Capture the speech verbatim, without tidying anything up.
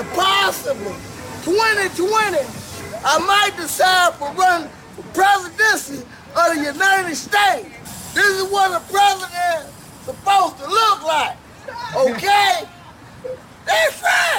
possible. twenty twenty, I might decide for running for presidency of the United States. This is what a president